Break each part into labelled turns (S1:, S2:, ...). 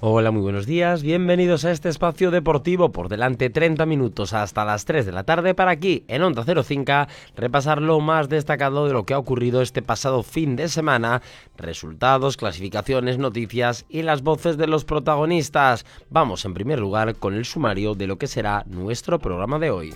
S1: Hola, muy buenos días, bienvenidos a este espacio deportivo. Por delante 30 minutos hasta las 3 de la tarde para aquí, en Onda 05, repasar lo más destacado de lo que ha ocurrido este pasado fin de semana, resultados, clasificaciones, noticias y las voces de los protagonistas. Vamos en primer lugar con el sumario de lo que será nuestro programa de hoy.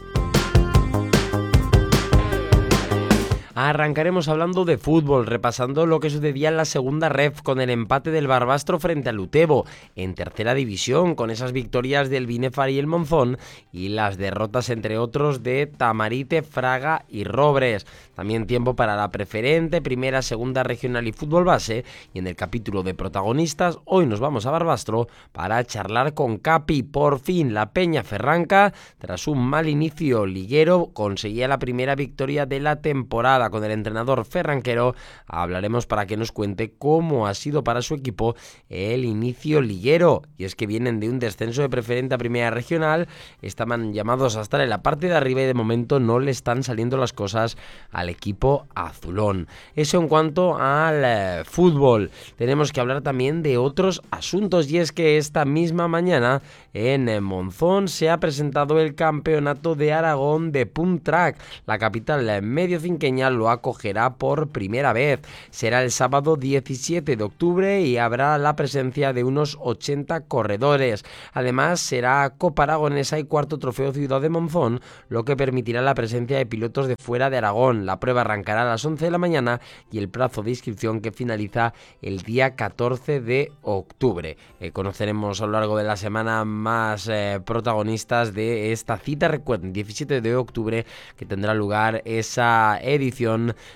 S1: Arrancaremos hablando de fútbol, repasando lo que sucedía en la segunda ref con el empate del Barbastro frente al Utebo, en tercera división con esas victorias del Binefar y el Monzón y las derrotas entre otros de Tamarite, Fraga y Robres. También tiempo para la preferente, primera, segunda regional y fútbol base, y en el capítulo de protagonistas hoy nos vamos a Barbastro para charlar con Capi. Por fin la Peña Ferranca, tras un mal inicio liguero, conseguía la primera victoria de la temporada. Con el entrenador ferranquero hablaremos para que nos cuente cómo ha sido para su equipo el inicio liguero. Y es que vienen de un descenso de preferente a primera regional, estaban llamados a estar en la parte de arriba y de momento no le están saliendo las cosas al equipo azulón. Eso en cuanto al fútbol. Tenemos que hablar también de otros asuntos, y es que esta misma mañana en Monzón se ha presentado el Campeonato de Aragón de Punt Track. La capital mediocinqueña lo acogerá por primera vez. Será el sábado 17 de octubre y habrá la presencia de unos 80 corredores. Además, será Copa Aragonesa y cuarto trofeo Ciudad de Monzón, lo que permitirá la presencia de pilotos de fuera de Aragón. La prueba arrancará a las 11 de la mañana y el plazo de inscripción que finaliza el día 14 de octubre. Conoceremos a lo largo de la semana más protagonistas de esta cita. Recuerden, 17 de octubre que tendrá lugar esa edición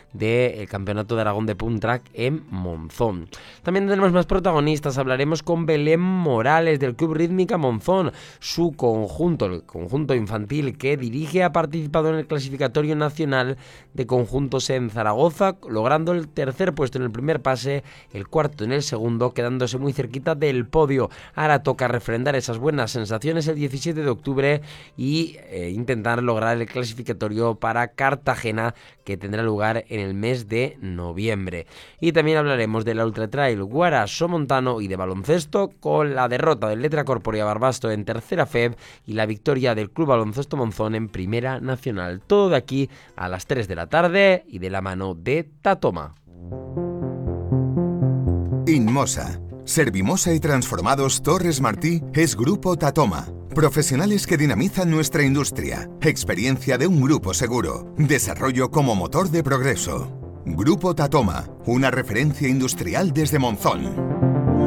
S1: del Campeonato de Aragón de Punt Track en Monzón. También tenemos más protagonistas. Hablaremos con Belén Morales del Club Rítmica Monzón. Su conjunto, el conjunto infantil que dirige, ha participado en el clasificatorio nacional de conjuntos en Zaragoza, logrando el tercer puesto en el primer pase, el cuarto en el segundo, quedándose muy cerquita del podio. Ahora toca refrendar esas buenas sensaciones el 17 de octubre y intentar lograr el clasificatorio para Cartagena, que tendrá lugar en el mes de noviembre. Y también hablaremos de la Ultra Trail Guara-Somontano y de baloncesto, con la derrota del Letra Corporea Barbastro en tercera FEB y la victoria del Club Baloncesto Monzón en primera nacional. Todo de aquí a las 3 de la tarde y de la mano de Tatoma.
S2: Inmosa, Servimosa y Transformados Torres Martí es Grupo Tatoma. Profesionales que dinamizan nuestra industria. Experiencia de un grupo seguro. Desarrollo como motor de progreso. Grupo Tatoma, una referencia industrial desde Monzón.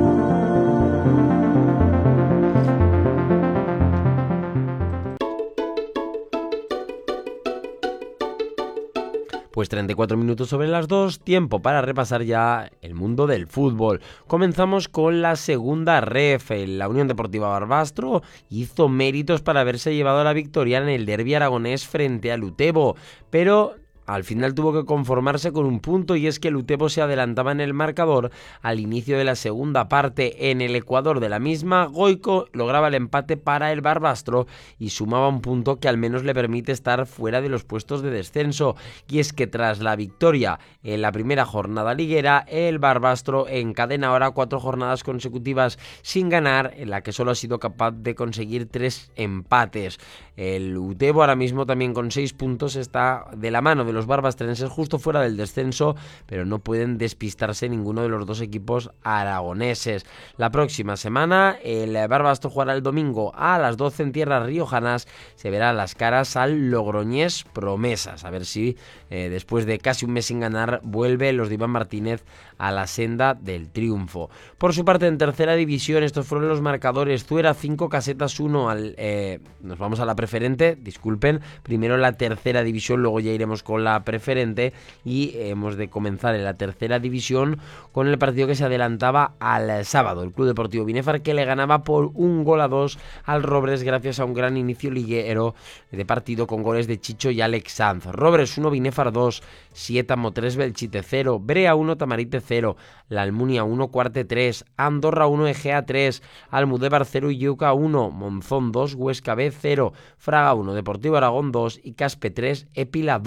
S1: Pues 34 minutos sobre las 2, tiempo para repasar ya el mundo del fútbol. Comenzamos con la segunda ref. La Unión Deportiva Barbastro hizo méritos para haberse llevado la victoria en el derbi aragonés frente al Utebo, pero al final tuvo que conformarse con un punto, y es que el Utebo se adelantaba en el marcador al inicio de la segunda parte. En el ecuador de la misma, Goico lograba el empate para el Barbastro y sumaba un punto que al menos le permite estar fuera de los puestos de descenso. Y es que tras la victoria en la primera jornada liguera, el Barbastro encadena ahora 4 jornadas consecutivas sin ganar, en la que solo ha sido capaz de conseguir 3 empates. El Utebo ahora mismo también con 6 puntos está de la mano de los barbastrenses justo fuera del descenso, pero no pueden despistarse ninguno de los dos equipos aragoneses. La próxima semana el Barbastro jugará el domingo a las 12 en tierras riojanas. Se verá las caras al Logroñés Promesas, a ver si después de casi un mes sin ganar vuelve los de Iván Martínez a la senda del triunfo. Por su parte, en tercera división, estos fueron los marcadores: Zuera 5, Casetas 1. Nos vamos a la preferente, disculpen, primero la tercera división, luego ya iremos con la preferente, y hemos de comenzar en la tercera división con el partido que se adelantaba al sábado. El Club Deportivo Binefar, que le ganaba por 1-2 al Robres gracias a un gran inicio liguero de partido con goles de Chicho y Alex Sanz. Robres 1, Binefar 2, Sietamo 3, Belchite 0, Brea 1, Tamarite 0, La Almunia 1, Cuarte 3, Andorra 1, Egea 3, Almudévar 0 y Yuca 1, Monzón 2, Huesca B 0, Fraga 1, Deportivo Aragón 2 y Caspe 3, Épila 2.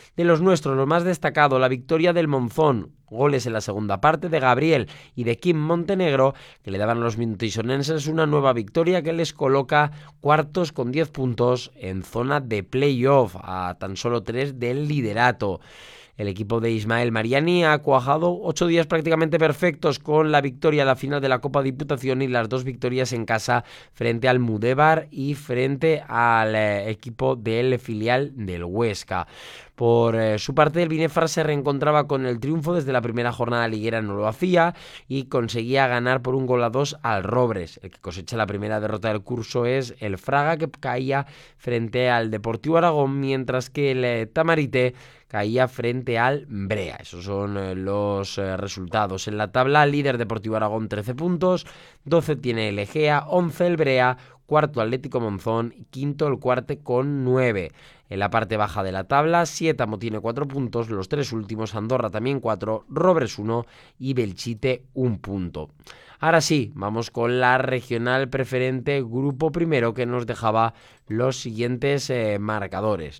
S1: De los nuestros, lo más destacado, la victoria del Monzón. Goles en la segunda parte de Gabriel y de Kim Montenegro, que le daban a los mintisonenses una nueva victoria que les coloca cuartos con 10 puntos en zona de playoff, a tan solo 3 del liderato. El equipo de Ismael Mariani ha cuajado 8 días prácticamente perfectos con la victoria a la final de la Copa Diputación y las 2 victorias en casa frente al Mudévar y frente al equipo del filial del Huesca. Por su parte, el Binefar se reencontraba con el triunfo desde la primera jornada liguera, no lo hacía y conseguía ganar por 1-2 al Robres. El que cosecha la primera derrota del curso es el Fraga, que caía frente al Deportivo Aragón, mientras que el Tamarite caía frente al Brea. Esos son los resultados. En la tabla, líder Deportivo Aragón 13 puntos, 12 tiene el Egea, 11 el Brea, cuarto Atlético Monzón y quinto el Cuarte con 9. En la parte baja de la tabla, Sietamo tiene 4 puntos, los 3 últimos, Andorra también 4, Robres 1 y Belchite 1 punto. Ahora sí, vamos con la regional preferente grupo primero, que nos dejaba los siguientes marcadores.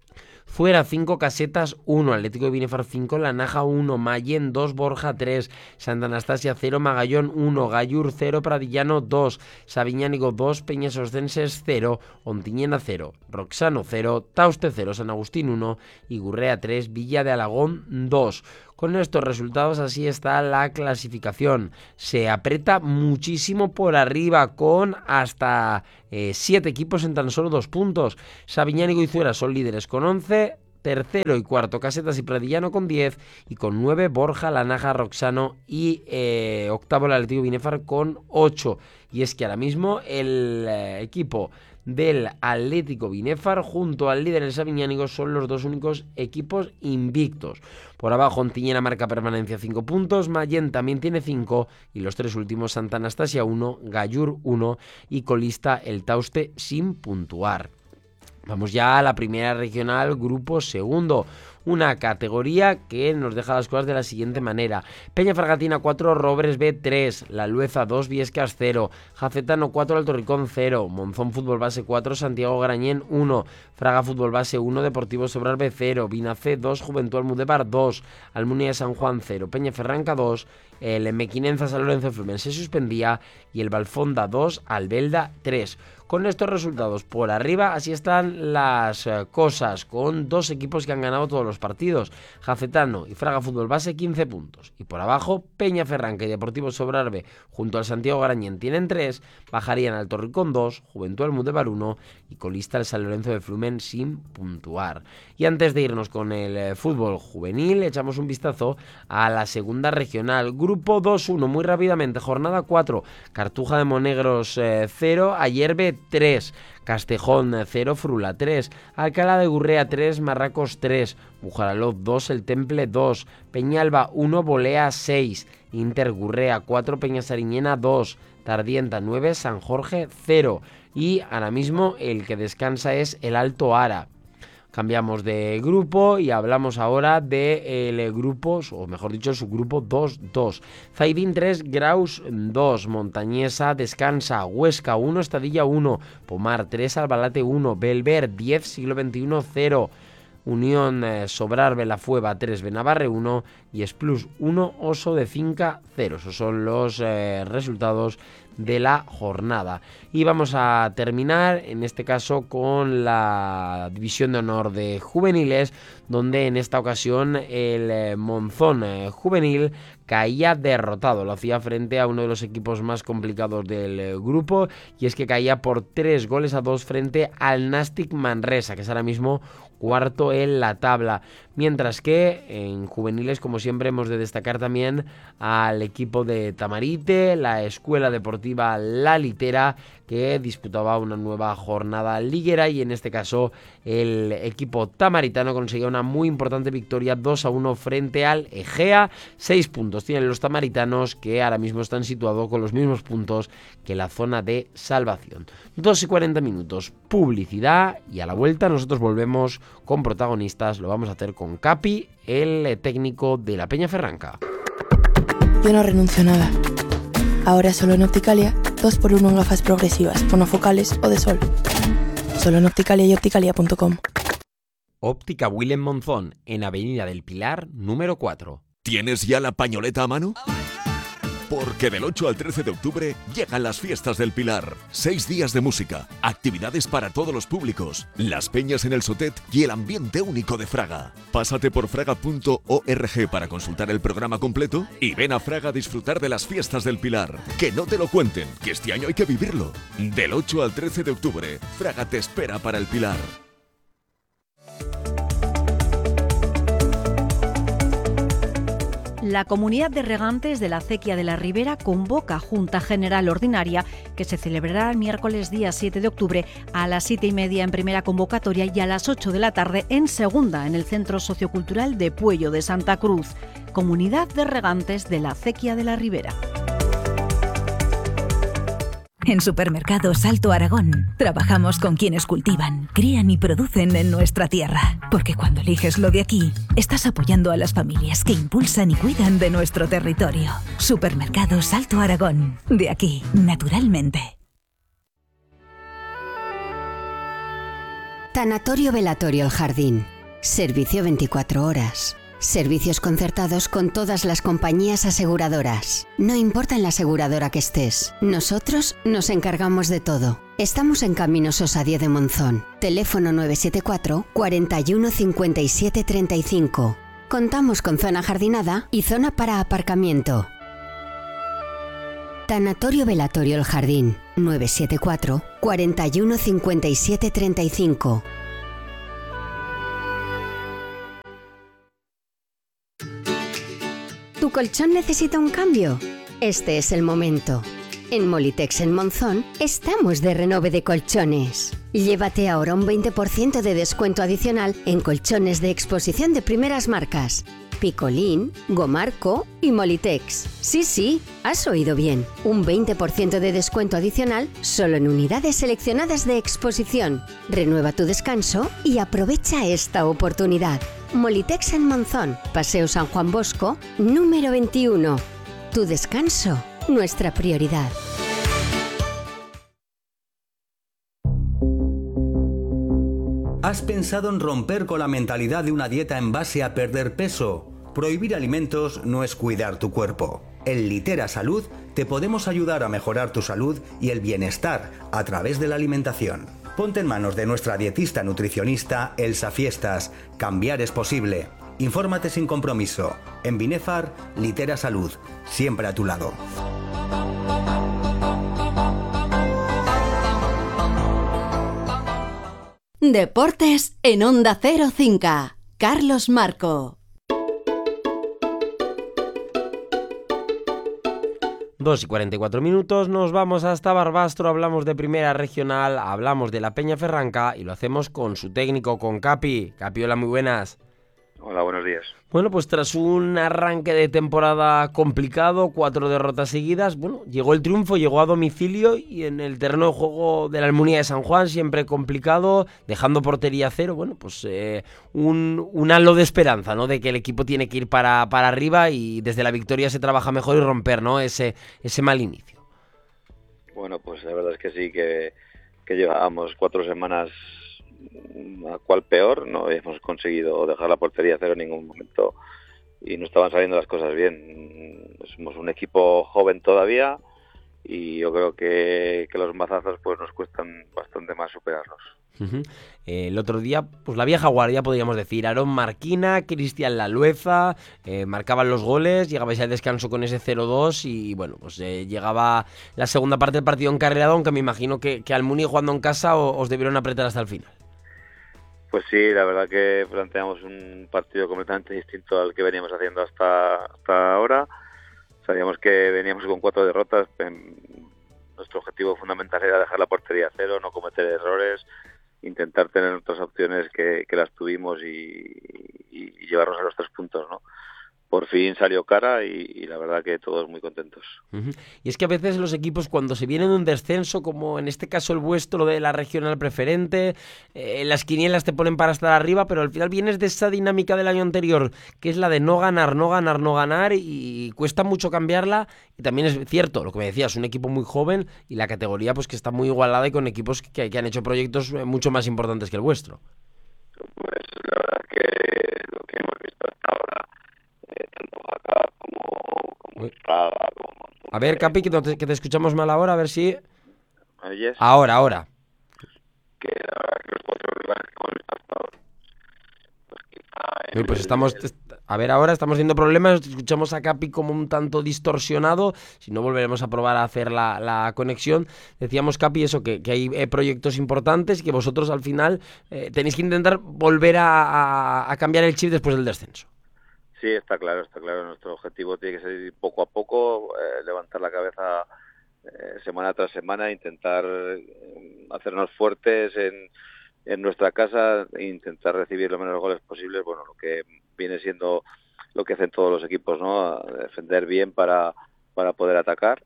S1: Fuera 5, Casetas 1, Atlético de Binefar 5, La Naja 1, Mayen 2, Borja 3, Santa Anastasia 0, Magallón 1, Gallur 0, Pradillano 2, Sabiñánigo 2, Peñas Oscenses 0, Ontiñena 0, Roxano 0, Tauste 0, San Agustín 1 y Gurrea 3, Villa de Alagón 2. Con estos resultados así está la clasificación. Se aprieta muchísimo por arriba con hasta 7 equipos en tan solo 2 puntos. Sabiñánigo y Zuera son líderes con 11, tercero y cuarto Casetas y Pradillano con 10 y con 9 Borja, La Naja, Roxano y octavo el Atlético Binefar con 8. Y es que ahora mismo el equipo del Atlético Binefar junto al líder el Sabiñánigo son los 2 únicos equipos invictos. Por abajo Ontiñena marca permanencia 5 puntos, Mayen también tiene 5 y los 3 últimos Santa Anastasia 1, Gallur 1 y colista el Tauste sin puntuar. Vamos ya a la primera regional, grupo segundo. Una categoría que nos deja las cosas de la siguiente manera. Peña Fragatina 4, Robres B 3, La Lueza 2, Viescas 0, Jacetano 4, Alto Ricón 0, Monzón Fútbol Base 4, Santiago Grañén 1, Fraga Fútbol Base 1, Deportivo Sobral B 0, Binacé 2, Juventud Almudévar 2, Almunia de San Juan 0, Peña Ferranca 2, el Mequinenza San Lorenzo Flumen se suspendía y el Valfonda 2, Albelda 3. Con estos resultados por arriba, así están las cosas, con 2 equipos que han ganado todos los partidos, Jacetano y Fraga Fútbol Base 15 puntos, y por abajo Peña Ferranca y Deportivo Sobrarbe junto al Santiago Grañén tienen 3, bajarían Alto Ricón 2, Juventud Almudévar 1 y colista el San Lorenzo de Flumen sin puntuar. Y antes de irnos con el fútbol juvenil, echamos un vistazo a la segunda regional, grupo 2-1, muy rápidamente, jornada 4, Cartuja de Monegros 0, Ayerbe 3, Castejón 0, Frula 3, Alcalá de Gurrea 3, Marracos 3, Bujaralot 2, El Temple 2, Peñalba 1, Bolea 6, Inter Gurrea 4, Peña Sariñena 2, Tardienta 9, San Jorge 0 y ahora mismo el que descansa es el Alto Ara. Cambiamos de grupo y hablamos ahora del grupo, o mejor dicho, su grupo 2-2. Zaidín 3, Graus 2, Montañesa descansa, Huesca 1, Estadilla 1, Pomar 3, Albalate 1, Belver 10, Siglo XXI 0, Unión Sobrarbe La Fueva 3, Benavarre 1 y Esplus 1, Oso de Finca 0. Esos son los resultados de la jornada. Y vamos a terminar en este caso con la división de honor de juveniles, donde en esta ocasión el Monzón juvenil caía derrotado. Lo hacía frente a uno de los equipos más complicados del grupo, y es que caía por 3-2 frente al Nastic Manresa, que es ahora mismo cuarto en la tabla. Mientras que en juveniles, como siempre, hemos de destacar también al equipo de Tamarite, la Escuela Deportiva La Litera, que disputaba una nueva jornada liguera, y en este caso el equipo tamaritano conseguía una muy importante victoria 2-1 frente al Egea. 6 puntos tienen los tamaritanos, que ahora mismo están situados con los mismos puntos que la zona de salvación. 2:40, publicidad, y a la vuelta nosotros volvemos con protagonistas. Lo vamos a hacer con Capi, el técnico de la Peña Ferranca.
S3: Yo no renuncio a nada. Ahora solo en Opticalia, 2x1 en gafas progresivas, monofocales o de sol. Solo en Opticalia y opticalia.com.
S1: Óptica Willem Monzón, en Avenida del Pilar, número 4.
S4: ¿Tienes ya la pañoleta a mano? Porque del 8 al 13 de octubre llegan las fiestas del Pilar. 6 días de música, actividades para todos los públicos, las peñas en el Sotet y el ambiente único de Fraga. Pásate por fraga.org para consultar el programa completo y ven a Fraga a disfrutar de las fiestas del Pilar. Que no te lo cuenten, que este año hay que vivirlo. Del 8 al 13 de octubre, Fraga te espera para el Pilar.
S5: La Comunidad de Regantes de la Acequia de la Ribera convoca Junta General Ordinaria que se celebrará el miércoles día 7 de octubre a las 7:30 en primera convocatoria y a las 8 de la tarde en segunda en el Centro Sociocultural de Puello de Santa Cruz. Comunidad de Regantes de la Acequia de la Ribera.
S6: En Supermercados Alto Aragón trabajamos con quienes cultivan, crían y producen en nuestra tierra. Porque cuando eliges lo de aquí, estás apoyando a las familias que impulsan y cuidan de nuestro territorio. Supermercados Alto Aragón. De aquí, naturalmente.
S7: Tanatorio Velatorio El Jardín. Servicio 24 horas. Servicios concertados con todas las compañías aseguradoras. No importa en la aseguradora que estés, nosotros nos encargamos de todo. Estamos en Camino Sosa 10 de Monzón. Teléfono 974 41 57 35. Contamos con zona jardinada y zona para aparcamiento. Tanatorio Velatorio El Jardín. 974 41 57 35. ¿Tu colchón necesita un cambio? Este es el momento. En Molitex en Monzón estamos de renove de colchones. Llévate ahora un 20% de descuento adicional en colchones de exposición de primeras marcas. Picolín, Gomarco y Molitex. Sí, has oído bien. Un 20% de descuento adicional solo en unidades seleccionadas de exposición. Renueva tu descanso y aprovecha esta oportunidad. Molitex en Monzón, Paseo San Juan Bosco, número 21. Tu descanso, nuestra prioridad.
S8: ¿Has pensado en romper con la mentalidad de una dieta en base a perder peso? Prohibir alimentos no es cuidar tu cuerpo. En Litera Salud te podemos ayudar a mejorar tu salud y el bienestar a través de la alimentación. Ponte en manos de nuestra dietista nutricionista Elsa Fiestas. Cambiar es posible. Infórmate sin compromiso. En Binefar, Litera Salud. Siempre a tu lado.
S9: Deportes en Onda Cero Cinca. Carlos Marco.
S1: 2:44, nos vamos hasta Barbastro, hablamos de primera regional, hablamos de la Peñaferranca y lo hacemos con su técnico, con Capi. Capi, hola, muy buenas.
S10: Hola, buenos días.
S1: Bueno, pues tras un arranque de temporada complicado, 4 derrotas seguidas, bueno, llegó el triunfo, llegó a domicilio y en el terreno de juego de la Almunia de San Juan, siempre complicado, dejando portería cero, bueno, pues un halo de esperanza, ¿no? De que el equipo tiene que ir para arriba y desde la victoria se trabaja mejor y romper, ¿no? Ese mal inicio.
S10: Bueno, pues la verdad es que sí, que llevábamos 4 semanas a cual peor, no hemos conseguido dejar la portería cero en ningún momento y no estaban saliendo las cosas bien. Somos un equipo joven todavía y yo creo que los mazazos pues nos cuestan bastante más superarlos.
S1: Uh-huh. El otro día, pues la vieja guardia, podríamos decir, Aarón Marquina, Cristian Lalueza, marcaban los goles, llegabais al descanso con ese 0-2 y bueno, pues llegaba la segunda parte del partido encarrilado, aunque me imagino que al Muni jugando en casa os debieron apretar hasta el final.
S10: Pues sí, la verdad que planteamos un partido completamente distinto al que veníamos haciendo hasta ahora. Sabíamos que veníamos con 4 derrotas. Nuestro objetivo fundamental era dejar la portería a cero, no cometer errores, intentar tener otras opciones que las tuvimos y llevarnos a los 3 puntos, ¿no? Por fin salió cara y la verdad que todos muy contentos.
S1: Uh-huh. Y es que a veces los equipos cuando se vienen de un descenso, como en este caso el vuestro, lo de la regional preferente, las quinielas te ponen para estar arriba, pero al final vienes de esa dinámica del año anterior, que es la de no ganar y cuesta mucho cambiarla. Y también es cierto, lo que me decías, un equipo muy joven y la categoría pues que está muy igualada y con equipos que han hecho proyectos mucho más importantes que el vuestro.
S10: Pues la Fraga.
S1: A ver, Capi, que te escuchamos mal ahora, a ver si...
S10: ¿Me oyes?
S1: Ahora.
S10: Que la verdad que los 4 rivales que hemos visto hasta ahora, pues quizá...
S1: Uy, pues estamos... A ver, ahora estamos teniendo problemas, escuchamos a Capi como un tanto distorsionado, si no volveremos a probar a hacer la conexión. Decíamos, Capi, eso, que hay proyectos importantes y que vosotros al final tenéis que intentar volver a cambiar el chip después del descenso.
S10: Sí, está claro. Nuestro objetivo tiene que ser ir poco a poco, levantar la cabeza semana tras semana, intentar hacernos fuertes en nuestra casa e intentar recibir lo menos goles posibles. Bueno, lo que viene siendo lo que hacen todos los equipos, ¿no? Defender bien para poder atacar.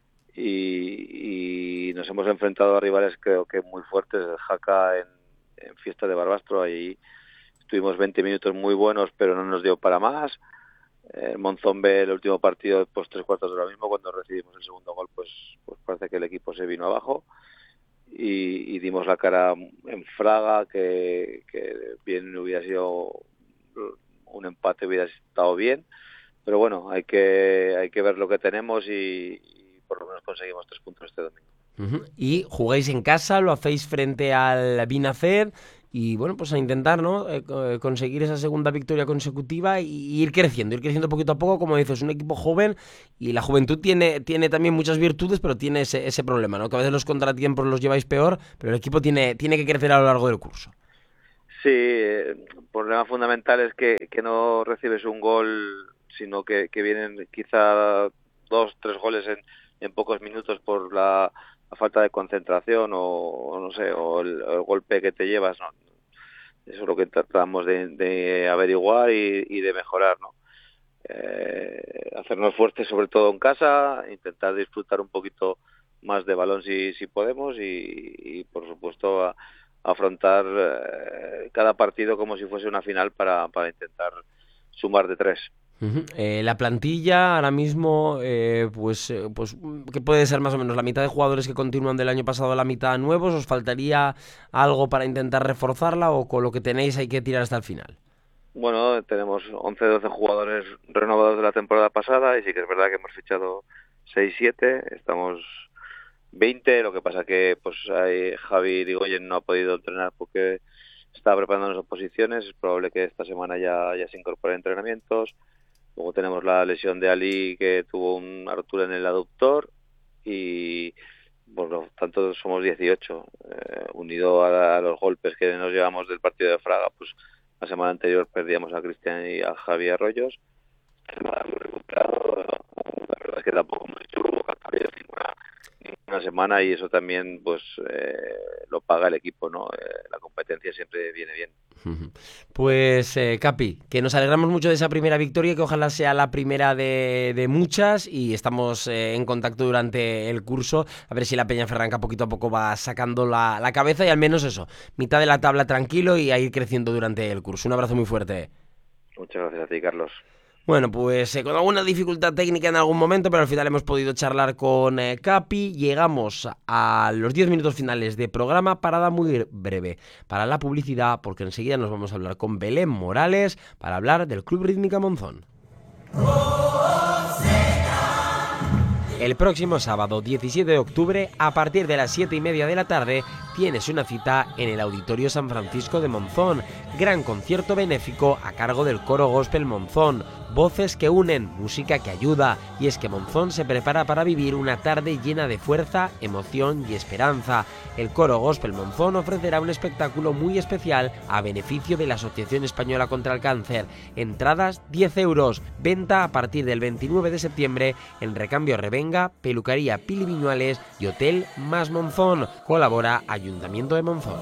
S10: Y nos hemos enfrentado a rivales creo que muy fuertes. El Jaca en Fiesta de Barbastro, ahí tuvimos 20 minutos muy buenos, pero no nos dio para más. El Monzón B, el último partido, pues 3/4 de lo mismo, cuando recibimos el segundo gol, pues parece que el equipo se vino abajo. Y dimos la cara en Fraga, que bien hubiera sido un empate, hubiera estado bien, pero bueno, hay que ver lo que tenemos y por lo menos conseguimos 3 puntos este domingo.
S1: Uh-huh. Y jugáis en casa, lo hacéis frente al Binaced y bueno, pues a intentar, ¿no? Conseguir esa segunda victoria consecutiva y ir creciendo poquito a poco. Como dices, un equipo joven y la juventud tiene también muchas virtudes, pero tiene ese problema, ¿no? Que a veces los contratiempos los lleváis peor, pero el equipo tiene que crecer a lo largo del curso.
S10: Sí, el problema fundamental es que no recibes un gol, sino que vienen quizá 2-3 goles en pocos minutos por la falta de concentración o no sé, o el golpe que te llevas, ¿no? Eso es lo que tratamos de averiguar y de mejorar, ¿no? Hacernos fuertes sobre todo en casa, intentar disfrutar un poquito más de balón si podemos y por supuesto afrontar cada partido como si fuese una final para intentar sumar de 3.
S1: Uh-huh. La plantilla ahora mismo, pues ¿qué puede ser más o menos? ¿La mitad de jugadores que continúan del año pasado, la mitad nuevos? ¿Os faltaría algo para intentar reforzarla o con lo que tenéis hay que tirar hasta el final?
S10: Bueno, tenemos 11-12 jugadores renovados de la temporada pasada y sí que es verdad que hemos fichado 6-7, estamos 20, lo que pasa que pues Javi Rigoyen no ha podido entrenar porque está preparando las oposiciones, es probable que esta semana ya se incorpore a entrenamientos. Luego tenemos la lesión de Ali, que tuvo una rotura en el aductor y por lo tanto somos 18. Unido a los golpes que nos llevamos del partido de Fraga, pues la semana anterior perdíamos a Cristian y a Javi Arroyos. La verdad es que tampoco hemos hecho convocatoria ninguna semana y eso también pues lo paga el equipo, ¿no? La competencia siempre viene bien.
S1: Pues Capi, que nos alegramos mucho de esa primera victoria, que ojalá sea la primera de muchas y estamos en contacto durante el curso, a ver si la Peñaferranca poquito a poco va sacando la cabeza y al menos eso, mitad de la tabla tranquilo y a ir creciendo durante el curso. Un abrazo muy fuerte.
S10: Muchas gracias a ti, Carlos.
S1: Bueno, pues con alguna dificultad técnica en algún momento, pero al final hemos podido charlar con Capi. Llegamos a los 10 minutos finales de programa, parada muy breve para la publicidad, porque enseguida nos vamos a hablar con Belén Morales para hablar del Club Rítmica Monzón. El próximo sábado 17 de octubre, a partir de las 7:30 de la tarde, tienes una cita en el Auditorio San Francisco de Monzón. Gran concierto benéfico a cargo del Coro Gospel Monzón. Voces que unen, música que ayuda. Y es que Monzón se prepara para vivir una tarde llena de fuerza, emoción y esperanza. El Coro Gospel Monzón ofrecerá un espectáculo muy especial a beneficio de la Asociación Española contra el Cáncer. Entradas 10 euros. Venta a partir del 29 de septiembre en Recambio Revenga, Peluquería Pili Viñuales y Hotel Más Monzón. Colabora Ayuntamiento de Monzón.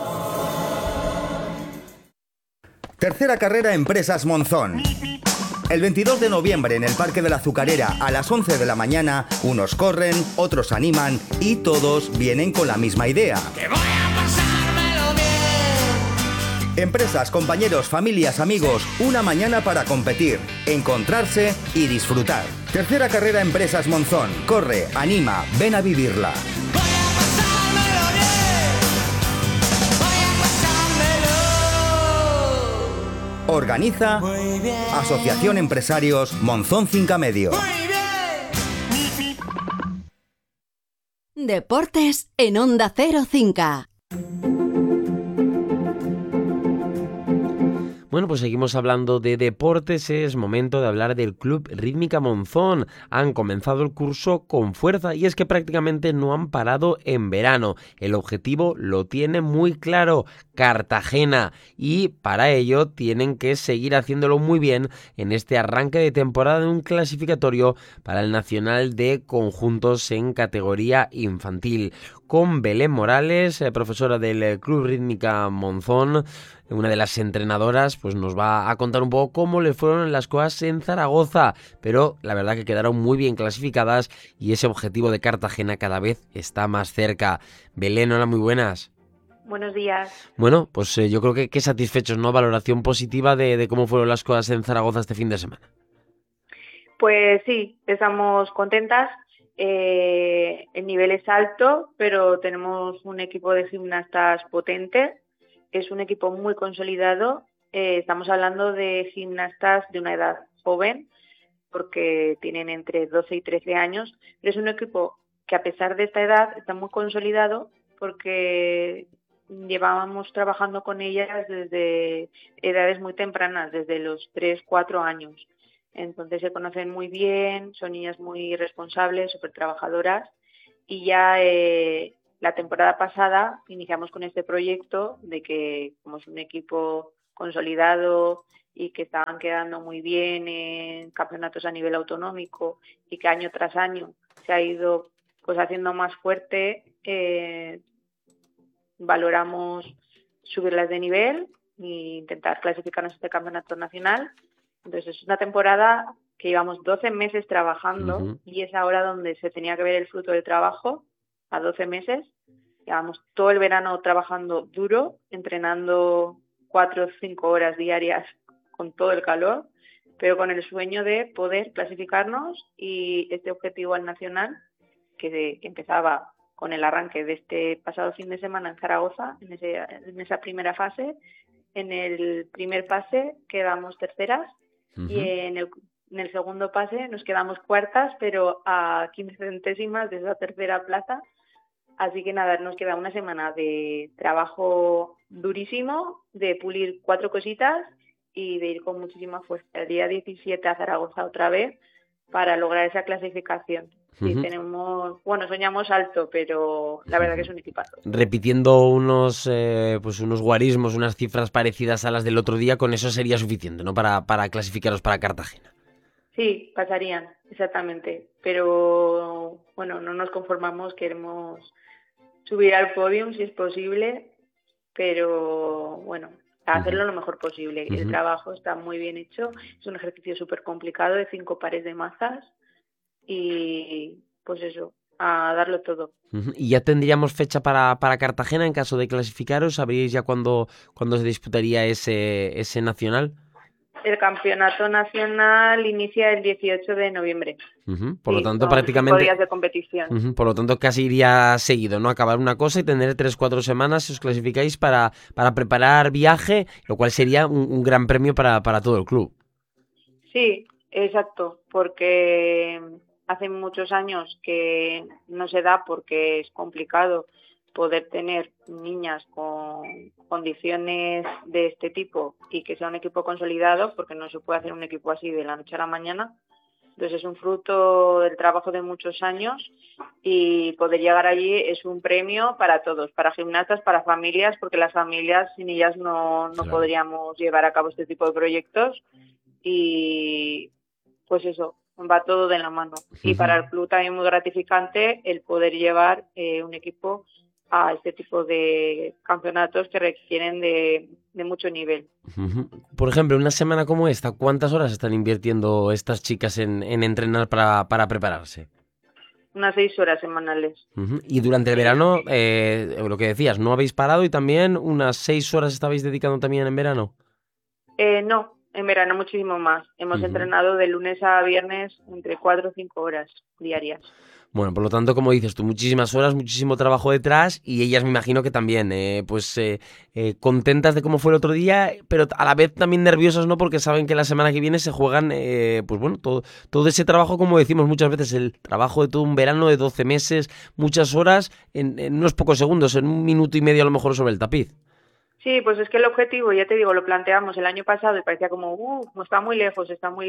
S8: Tercera carrera Empresas Monzón. El 22 de noviembre en el Parque de la Azucarera a las 11 de la mañana, unos corren, otros animan y todos vienen con la misma idea. ¡Que voy a pasármelo bien! Empresas, compañeros, familias, amigos, una mañana para competir, encontrarse y disfrutar. Tercera carrera Empresas Monzón. Corre, anima, ven a vivirla. Organiza Asociación Empresarios Monzón Finca Medio.
S9: Deportes en Onda Cero Cinca.
S1: Bueno, pues seguimos hablando de deportes. Es momento de hablar del Club Rítmica Monzón. Han comenzado el curso con fuerza y es que prácticamente no han parado en verano. El objetivo lo tiene muy claro: Cartagena, y para ello tienen que seguir haciéndolo muy bien en este arranque de temporada de un clasificatorio para el Nacional de Conjuntos en categoría infantil. Con Belén Morales, profesora del Club Rítmica Monzón, una de las entrenadoras, pues nos va a contar un poco cómo le fueron las cosas en Zaragoza, pero la verdad que quedaron muy bien clasificadas y ese objetivo de Cartagena cada vez está más cerca. Belén, hola, muy buenas.
S11: Buenos días.
S1: Bueno, pues yo creo que satisfechos, ¿no? Valoración positiva de cómo fueron las cosas en Zaragoza este fin de semana.
S11: Pues sí, estamos contentas. El nivel es alto, pero tenemos un equipo de gimnastas potente. Es un equipo muy consolidado. Estamos hablando de gimnastas de una edad joven, porque tienen entre 12 y 13 años. Pero es un equipo que, a pesar de esta edad, está muy consolidado porque llevábamos trabajando con ellas desde edades muy tempranas, desde los 3, 4 años. Entonces se conocen muy bien, son niñas muy responsables, súper trabajadoras, y ya la temporada pasada iniciamos con este proyecto de que, como es un equipo consolidado y que estaban quedando muy bien en campeonatos a nivel autonómico y que año tras año se ha ido pues haciendo más fuerte, valoramos subirlas de nivel e intentar clasificarnos a este campeonato nacional. Entonces es una temporada que llevamos 12 meses trabajando y es ahora donde se tenía que ver el fruto del trabajo, a 12 meses. Llevamos todo el verano trabajando duro, entrenando 4 o 5 horas diarias con todo el calor, pero con el sueño de poder clasificarnos, y este objetivo al nacional, que empezaba con el arranque de este pasado fin de semana en Zaragoza, en esa primera fase. En el primer pase quedamos terceras. Y en el segundo pase nos quedamos cuartas, pero a 15 centésimas de esa tercera plaza. Así que nada, nos queda una semana de trabajo durísimo, de pulir 4 cositas y de ir con muchísima fuerza el día 17 a Zaragoza otra vez para lograr esa clasificación. Sí, soñamos alto, pero la verdad que es un equipazo.
S1: Repitiendo unos guarismos, unas cifras parecidas a las del otro día, con eso sería suficiente, ¿no? Para clasificaros para Cartagena.
S11: Sí, pasarían, exactamente. Pero bueno, no nos conformamos, queremos subir al podium si es posible, pero bueno, hacerlo lo mejor posible. El trabajo está muy bien hecho, es un ejercicio súper complicado de 5 pares de mazas. Y pues eso, a darlo todo.
S1: ¿Y ya tendríamos fecha para Cartagena en caso de clasificaros? ¿Sabríais ya cuándo se disputaría ese nacional?
S11: El campeonato nacional inicia el 18 de noviembre.
S1: Por lo tanto, prácticamente
S11: 5 días de competición.
S1: Por lo tanto, casi iría seguido, ¿no? Acabar una cosa y tener 3-4 semanas si os clasificáis para preparar viaje, lo cual sería un gran premio para todo el club.
S11: Sí, exacto, porque hace muchos años que no se da porque es complicado poder tener niñas con condiciones de este tipo y que sea un equipo consolidado, porque no se puede hacer un equipo así de la noche a la mañana. Entonces es un fruto del trabajo de muchos años y poder llegar allí es un premio para todos, para gimnastas, para familias, porque las familias sin ellas no podríamos llevar a cabo este tipo de proyectos, y pues eso, va todo de la mano. Y para el club también muy gratificante el poder llevar un equipo a este tipo de campeonatos que requieren de mucho nivel.
S1: Por ejemplo, una semana como esta, ¿cuántas horas están invirtiendo estas chicas en entrenar para prepararse?
S11: Unas 6 horas semanales.
S1: Y durante el verano, lo que decías, ¿no habéis parado y también unas 6 horas estabais dedicando también en verano?
S11: No, en verano muchísimo más. Hemos entrenado de lunes a viernes entre 4 o 5 horas diarias.
S1: Bueno, por lo tanto, como dices tú, muchísimas horas, muchísimo trabajo detrás y ellas me imagino que también, contentas de cómo fue el otro día, pero a la vez también nerviosas, ¿no? Porque saben que la semana que viene se juegan, todo ese trabajo, como decimos muchas veces, el trabajo de todo un verano de 12 meses, muchas horas, en unos pocos segundos, en 1 minuto y medio a lo mejor sobre el tapiz.
S11: Sí, pues es que el objetivo, ya te digo, lo planteamos el año pasado y parecía como está muy lejos,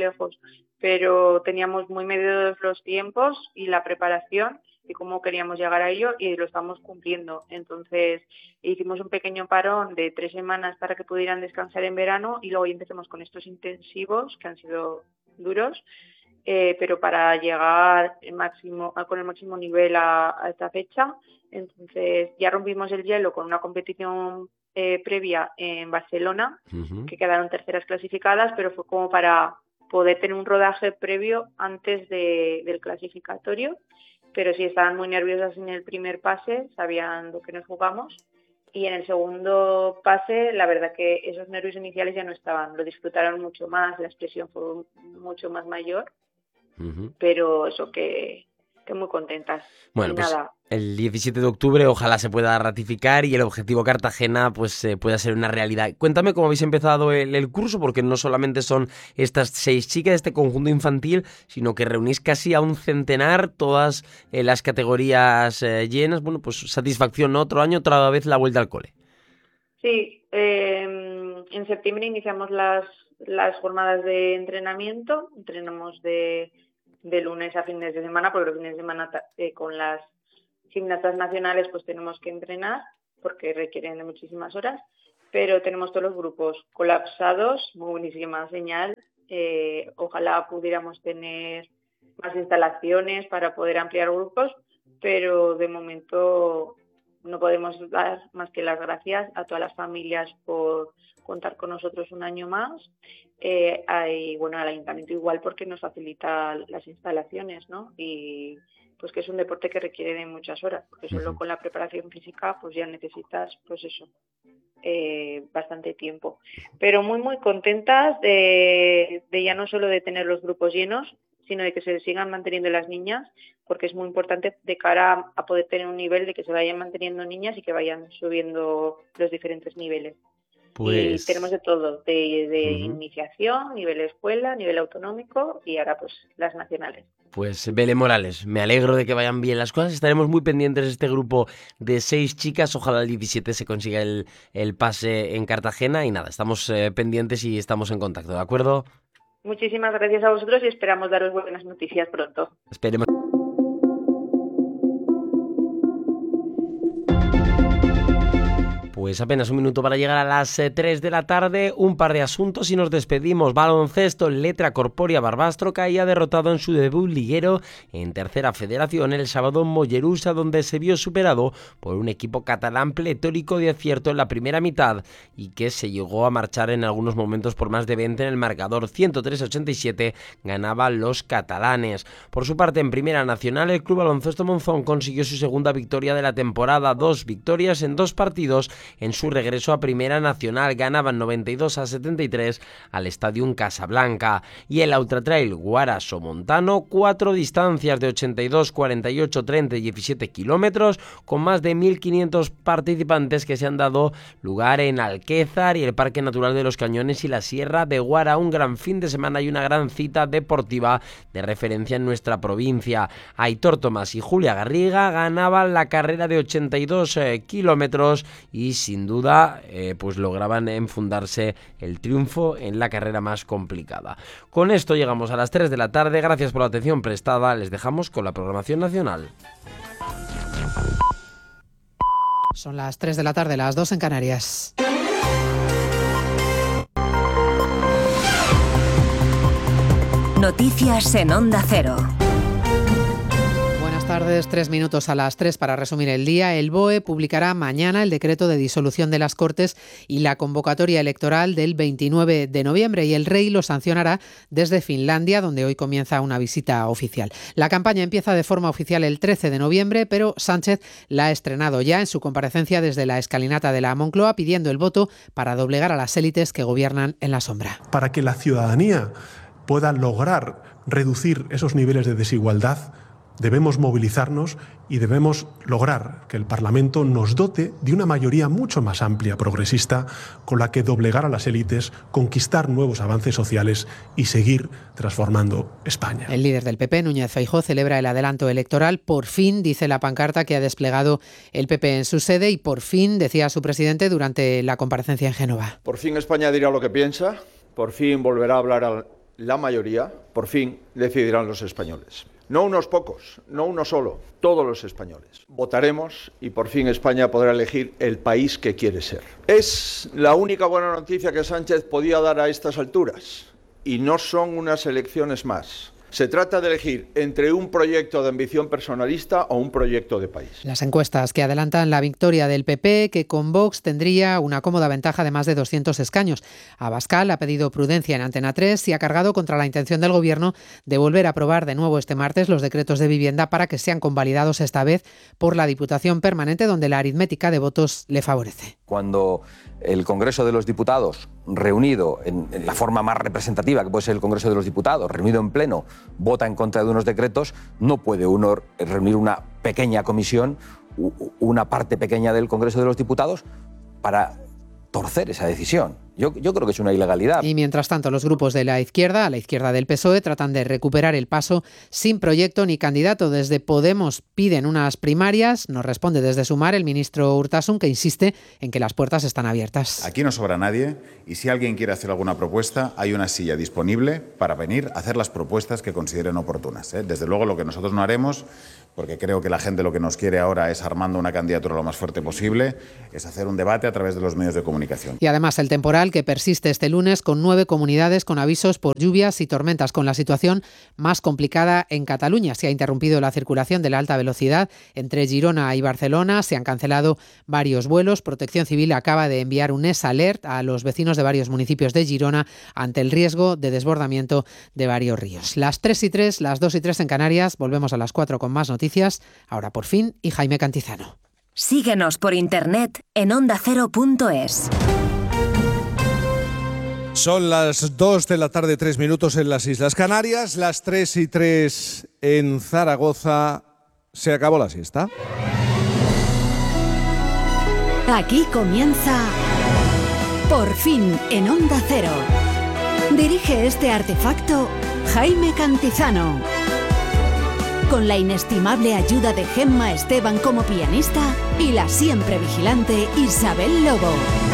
S11: pero teníamos muy medidos los tiempos y la preparación y cómo queríamos llegar a ello y lo estamos cumpliendo. Entonces hicimos un pequeño parón de 3 semanas para que pudieran descansar en verano y luego ya empezamos con estos intensivos que han sido duros, pero para llegar con el máximo nivel a esta fecha. Entonces ya rompimos el hielo con una competición previa en Barcelona, que quedaron terceras clasificadas, pero fue como para poder tener un rodaje previo antes del clasificatorio, pero sí estaban muy nerviosas en el primer pase, sabían lo que nos jugamos, y en el segundo pase la verdad que esos nervios iniciales ya no estaban, lo disfrutaron mucho más, la expresión fue mucho más mayor, pero eso que muy contentas.
S1: Bueno,
S11: y
S1: pues
S11: nada.
S1: El 17 de octubre ojalá se pueda ratificar y el objetivo Cartagena pues pueda ser una realidad. Cuéntame cómo habéis empezado el curso, porque no solamente son estas 6 chicas de este conjunto infantil, sino que reunís casi a un centenar, todas las categorías llenas. Bueno, pues satisfacción, ¿no? Otro año, otra vez la vuelta al cole.
S11: Sí, en septiembre iniciamos las jornadas de entrenamiento, entrenamos de lunes a fines de semana, porque los fines de semana con las gimnastas nacionales pues tenemos que entrenar porque requieren de muchísimas horas, pero tenemos todos los grupos colapsados, muy buenísima señal. Ojalá pudiéramos tener más instalaciones para poder ampliar grupos, pero de momento no podemos dar más que las gracias a todas las familias por contar con nosotros un año más. Al ayuntamiento igual, porque nos facilita las instalaciones, ¿no? Y pues que es un deporte que requiere de muchas horas, porque solo con la preparación física pues ya necesitas pues eso, bastante tiempo. Pero muy muy contentas de ya no solo de tener los grupos llenos, sino de que se sigan manteniendo las niñas, porque es muy importante de cara a poder tener un nivel de que se vayan manteniendo niñas y que vayan subiendo los diferentes niveles.
S1: Pues...
S11: Y tenemos de todo, de iniciación, nivel escuela, nivel autonómico y ahora pues las nacionales.
S1: Pues Bele Morales, me alegro de que vayan bien las cosas. Estaremos muy pendientes de este grupo de 6 chicas. Ojalá el 17 se consiga el pase en Cartagena. Y nada, estamos pendientes y estamos en contacto, ¿de acuerdo?
S11: Muchísimas gracias a vosotros y esperamos daros buenas noticias pronto.
S1: Esperemos. Pues apenas un minuto para llegar a las 3 de la tarde, un par de asuntos y nos despedimos. Baloncesto, Letra Corpòria Barbastro caía derrotado en su debut liguero en tercera federación el sábado en Mollerussa, donde se vio superado por un equipo catalán pletórico de acierto en la primera mitad y que se llegó a marchar en algunos momentos por más de 20 en el marcador. 103-87 ganaban los catalanes. Por su parte, en Primera Nacional, el Club Baloncesto Monzón consiguió su segunda victoria de la temporada, 2 victorias en 2 partidos en su regreso a Primera Nacional. Ganaban 92-73 al Stadium Casablanca. Y el Ultratrail Guara-Somontano, 4 distancias de 82, 48, 30 y 17 kilómetros, con más de 1.500 participantes que se han dado lugar en Alquézar y el Parque Natural de los Cañones y la Sierra de Guara. Un gran fin de semana y una gran cita deportiva de referencia en nuestra provincia. Aitor Tomás y Julia Garriga ganaban la carrera de 82 kilómetros y sin duda pues lograban enfundarse el triunfo en la carrera más complicada. Con esto llegamos a las 3 de la tarde. Gracias por la atención prestada. Les dejamos con la programación nacional.
S12: Son las 3 de la tarde, las 2 en Canarias.
S13: Noticias en Onda Cero.
S12: Buenas tardes, 3 minutos a las 3 para resumir el día. El BOE publicará mañana el decreto de disolución de las Cortes y la convocatoria electoral del 29 de noviembre y el Rey lo sancionará desde Finlandia, donde hoy comienza una visita oficial. La campaña empieza de forma oficial el 13 de noviembre, pero Sánchez la ha estrenado ya en su comparecencia desde la escalinata de la Moncloa, pidiendo el voto para doblegar a las élites que gobiernan en la sombra.
S14: Para que la ciudadanía pueda lograr reducir esos niveles de desigualdad,
S13: debemos movilizarnos y debemos lograr que el Parlamento nos dote de una mayoría mucho más amplia, progresista, con la que doblegar a las élites, conquistar nuevos avances sociales y seguir transformando España.
S12: El líder del PP, Núñez Feijóo, celebra el adelanto electoral. Por fin, dice la pancarta que ha desplegado el PP en su sede, y por fin, decía su presidente durante la comparecencia en Génova.
S14: Por fin España dirá lo que piensa, por fin volverá a hablar a la mayoría, por fin decidirán los españoles. No unos pocos, no uno solo, todos los españoles. Votaremos y por fin España podrá elegir el país que quiere ser. Es la única buena noticia que Sánchez podía dar a estas alturas, y no son unas elecciones más. Se trata de elegir entre un proyecto de ambición personalista o un proyecto de país.
S12: Las encuestas que adelantan la victoria del PP, que con Vox tendría una cómoda ventaja de más de 200 escaños. Abascal ha pedido prudencia en Antena 3 y ha cargado contra la intención del Gobierno de volver a aprobar de nuevo este martes los decretos de vivienda para que sean convalidados esta vez por la Diputación Permanente, donde la aritmética de votos le favorece.
S15: Cuando el Congreso de los Diputados, reunido en la forma más representativa que puede ser el Congreso de los Diputados, reunido en pleno, vota en contra de unos decretos, no puede uno reunir una pequeña comisión, una parte pequeña del Congreso de los Diputados, para torcer esa decisión. Yo creo que es una ilegalidad.
S12: Y mientras tanto, los grupos de la izquierda, a la izquierda del PSOE, tratan de recuperar el paso sin proyecto ni candidato. Desde Podemos piden unas primarias. Nos responde desde Sumar el ministro Urtasun, que insiste en que las puertas están abiertas.
S16: Aquí no sobra nadie, y si alguien quiere hacer alguna propuesta, hay una silla disponible para venir a hacer las propuestas que consideren oportunas. Desde luego, lo que nosotros no haremos, porque creo que la gente lo que nos quiere ahora es, armando una candidatura lo más fuerte posible, es hacer un debate a través de los medios de comunicación.
S12: Y además el temporal que persiste este lunes con 9 comunidades con avisos por lluvias y tormentas, con la situación más complicada en Cataluña. Se ha interrumpido la circulación de la alta velocidad entre Girona y Barcelona, se han cancelado varios vuelos. Protección Civil acaba de enviar un SAlert a los vecinos de varios municipios de Girona ante el riesgo de desbordamiento de varios ríos. Las 3:03, las 2:03 en Canarias. Volvemos a las 4 con más noticias. Ahora por fin, y Jaime Cantizano.
S17: Síguenos por internet en ondacero.es.
S18: Son las 2 de la tarde, 3 minutos en las Islas Canarias, las 3:03 en Zaragoza. Se acabó la siesta.
S9: Aquí comienza Por fin en Onda Cero. Dirige este artefacto Jaime Cantizano. Con la inestimable ayuda de Gemma Esteban como pianista y la siempre vigilante Isabel Lobo.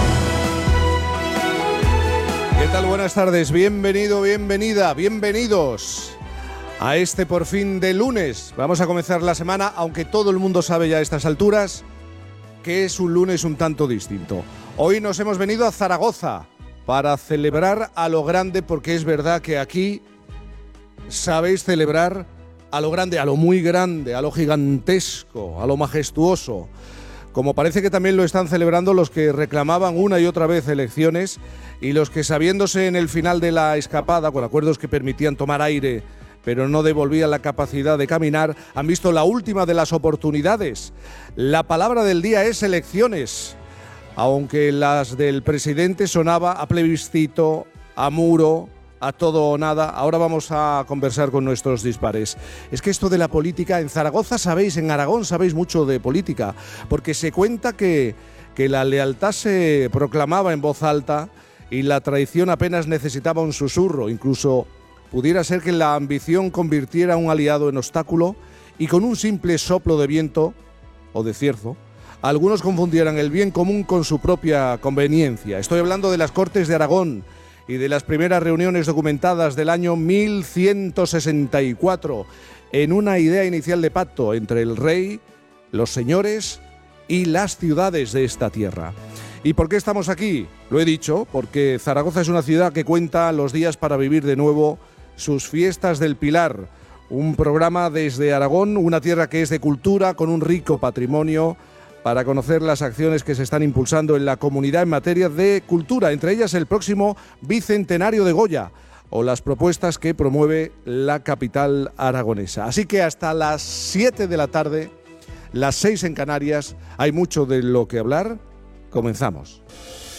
S18: ¿Qué tal? Buenas tardes, bienvenido, bienvenida, bienvenidos a este Por fin de lunes. Vamos a comenzar la semana, aunque todo el mundo sabe ya a estas alturas que es un lunes un tanto distinto. Hoy nos hemos venido a Zaragoza para celebrar a lo grande, porque es verdad que aquí sabéis celebrar a lo grande, a lo muy grande, a lo gigantesco, a lo majestuoso. Como parece que también lo están celebrando los que reclamaban una y otra vez elecciones y los que, sabiéndose en el final de la escapada, con acuerdos que permitían tomar aire pero no devolvían la capacidad de caminar, han visto la última de las oportunidades. La palabra del día es elecciones, aunque las del presidente sonaba a plebiscito, a muro, a todo o nada. Ahora vamos a conversar con nuestros dispares. Es que esto de la política, en Zaragoza sabéis, en Aragón sabéis mucho de política, porque se cuenta que la lealtad se proclamaba en voz alta y la traición apenas necesitaba un susurro. Incluso pudiera ser que la ambición convirtiera a un aliado en obstáculo y con un simple soplo de viento o de cierzo, algunos confundieran el bien común con su propia conveniencia. Estoy hablando de las Cortes de Aragón y de las primeras reuniones documentadas del año 1164, en una idea inicial de pacto entre el rey, los señores y las ciudades de esta tierra. ¿Y por qué estamos aquí? Lo he dicho, porque Zaragoza es una ciudad que cuenta los días para vivir de nuevo sus fiestas del Pilar, un programa desde Aragón, una tierra que es de cultura, con un rico patrimonio, para conocer las acciones que se están impulsando en la comunidad en materia de cultura, entre ellas el próximo Bicentenario de Goya o las propuestas que promueve la capital aragonesa. Así que hasta las 7 de la tarde, las 6 en Canarias, hay mucho de lo que hablar. Comenzamos.